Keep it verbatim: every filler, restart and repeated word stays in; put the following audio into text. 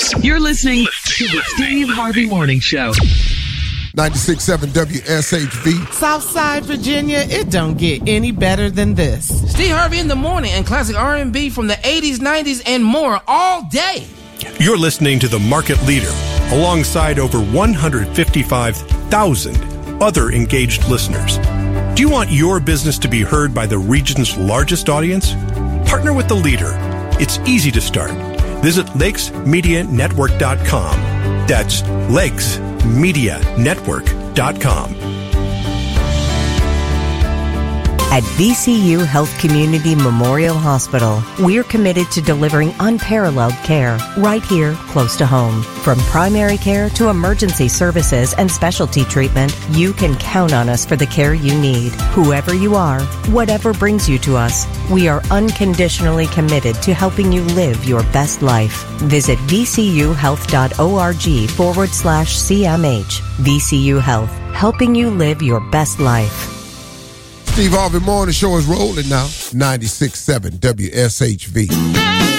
You're listening to the Steve Harvey Morning Show. ninety-six point seven W S H V. Southside Virginia, it don't get any better than this. Steve Harvey in the morning and classic R and B from the eighties, nineties, and more all day. You're listening to the market leader alongside over one hundred fifty-five thousand other engaged listeners. Do you want your business to be heard by the region's largest audience? Partner with the leader. It's easy to start. Visit lakes media network dot com. That's lakes media network dot com. At V C U Health Community Memorial Hospital, we're committed to delivering unparalleled care right here close to home. From primary care to emergency services and specialty treatment, you can count on us for the care you need. Whoever you are, whatever brings you to us, we are unconditionally committed to helping you live your best life. Visit vcuhealth.org forward slash CMH. V C U Health, helping you live your best life. Steve Harvey Morning Show is rolling now. ninety-six point seven W S H V.